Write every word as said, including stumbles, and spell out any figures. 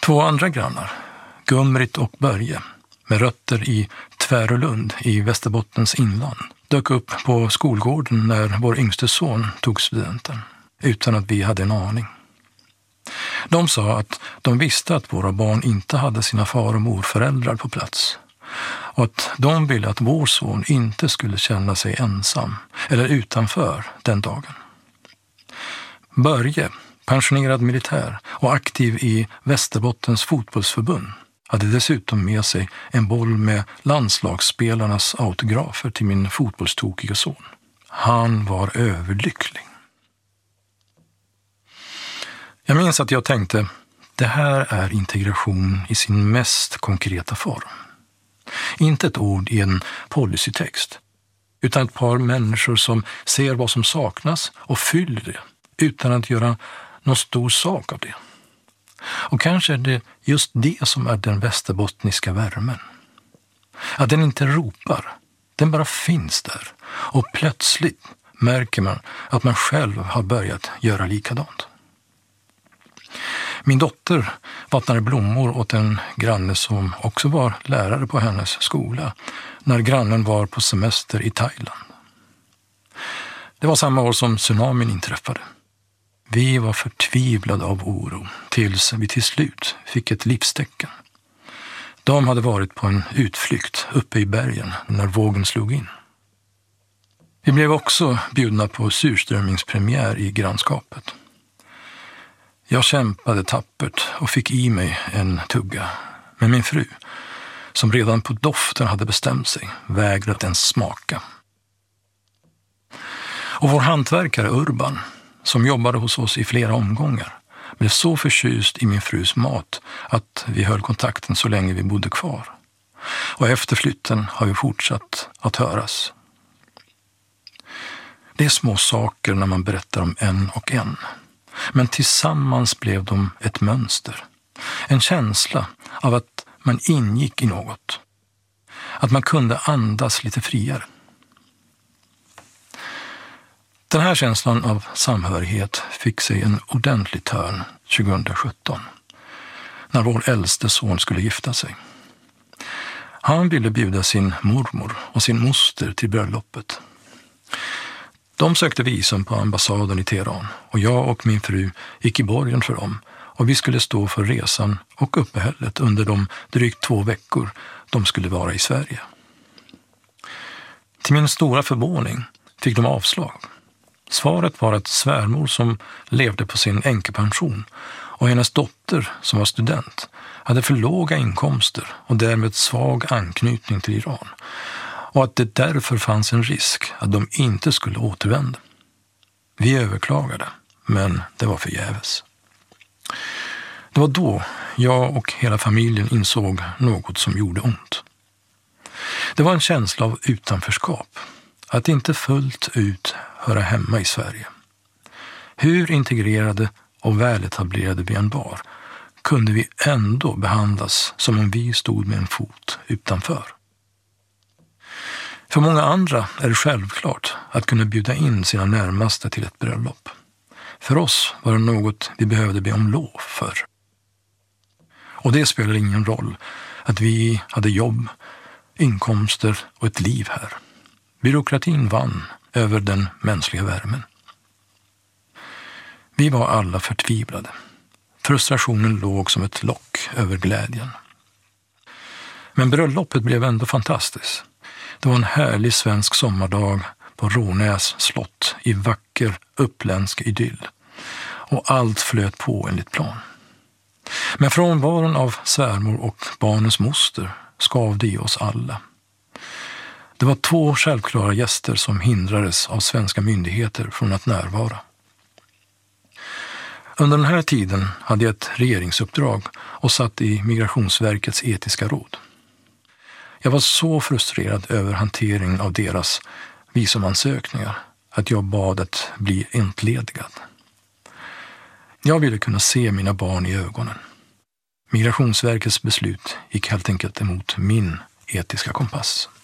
Två andra grannar, Gumrit och Börje, med rötter i Tvärölund i Västerbottens inland, dök upp på skolgården när vår yngste son tog studenten, utan att vi hade en aning. De sa att de visste att våra barn inte hade sina far- och morföräldrar på plats och att de ville att vår son inte skulle känna sig ensam eller utanför den dagen. Börje, pensionerad militär och aktiv i Västerbottens fotbollsförbund, hade dessutom med sig en boll med landslagsspelarnas autografer till min fotbollstokiga son. Han var överlycklig. Jag minns att jag tänkte, det här är integration i sin mest konkreta form. Inte ett ord i en policytext, utan ett par människor som ser vad som saknas och fyller det utan att göra någon stor sak av det. Och kanske är det just det som är den västerbottniska värmen. Att den inte ropar, den bara finns där. Och plötsligt märker man att man själv har börjat göra likadant. Min dotter vattnade blommor åt en granne som också var lärare på hennes skola när grannen var på semester i Thailand. Det var samma år som tsunamin inträffade. Vi var förtvivlade av oro tills vi till slut fick ett livstecken. De hade varit på en utflykt uppe i bergen när vågen slog in. Vi blev också bjudna på surströmmingspremiär i grannskapet. Jag kämpade tappert och fick i mig en tugga, men min fru, som redan på doften hade bestämt sig, vägrade ens smaka. Och vår hantverkare Urban, som jobbade hos oss i flera omgångar, blev så förtjust i min frus mat att vi höll kontakten så länge vi bodde kvar. Och efter flytten har vi fortsatt att höras. Det är små saker när man berättar om en och en. Men tillsammans blev de ett mönster. En känsla av att man ingick i något. Att man kunde andas lite friare. Den här känslan av samhörighet fick sig en ordentlig törn tjugohundrasjutton. När vår äldste son skulle gifta sig. Han ville bjuda sin mormor och sin moster till bröllopet. De sökte visum på ambassaden i Teheran och jag och min fru gick i borgen för dem och vi skulle stå för resan och uppehället under de drygt två veckor de skulle vara i Sverige. Till min stora förvåning fick de avslag. Svaret var att svärmor som levde på sin änkepension och hennes dotter som var student hade för låga inkomster och därmed svag anknytning till Iran. Och att det därför fanns en risk att de inte skulle återvända. Vi överklagade, men det var förgäves. Det var då jag och hela familjen insåg något som gjorde ont. Det var en känsla av utanförskap, att inte fullt ut höra hemma i Sverige. Hur integrerade och väletablerade vi än var, kunde vi ändå behandlas som om vi stod med en fot utanför. För många andra är det självklart att kunna bjuda in sina närmaste till ett bröllop. För oss var det något vi behövde be om lov för. Och det spelar ingen roll att vi hade jobb, inkomster och ett liv här. Byråkratin vann över den mänskliga värmen. Vi var alla förtvivlade. Frustrationen låg som ett lock över glädjen. Men bröllopet blev ändå fantastiskt. Det var en härlig svensk sommardag på Rånäs slott i vacker uppländsk idyll. Och allt flöt på enligt plan. Men frånvaron av svärmor och barnens moster skavde i oss alla. Det var två självklara gäster som hindrades av svenska myndigheter från att närvara. Under den här tiden hade jag ett regeringsuppdrag och satt i Migrationsverkets etiska råd. Jag var så frustrerad över hanteringen av deras visumansökningar att jag bad att bli entledigad. Jag ville kunna se mina barn i ögonen. Migrationsverkets beslut gick helt enkelt emot min etiska kompass.